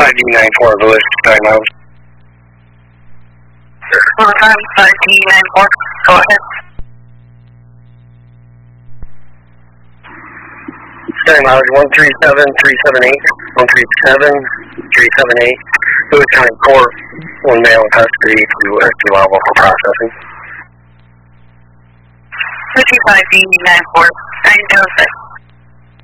5D94, Lewis, sorry, Miles. 5D94, go ahead. Sorry, Miles, 137378, 137378, Lewis County Court, one male in custody to allowable for processing. 5D94, 906.